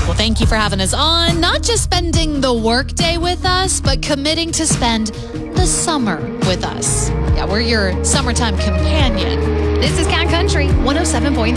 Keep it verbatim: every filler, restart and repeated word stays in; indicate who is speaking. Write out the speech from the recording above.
Speaker 1: Well, thank you for having us on. Not just spending the workday with us, but committing to spend the summer with us. Yeah, we're your summertime companion.
Speaker 2: This is Cat Country one oh seven point three.